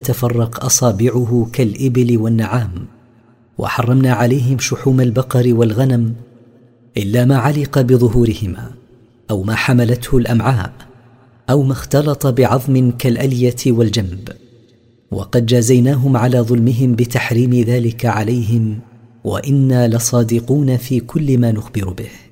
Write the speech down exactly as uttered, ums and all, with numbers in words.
تتفرق أصابعه كالإبل والنعام. وحرمنا عليهم شحوم البقر والغنم إلا ما علق بظهورهما أو ما حملته الأمعاء أو ما اختلط بعظم كالألية والجنب. وقد جازيناهم على ظلمهم بتحريم ذلك عليهم، وإنا لصادقون في كل ما نخبر به.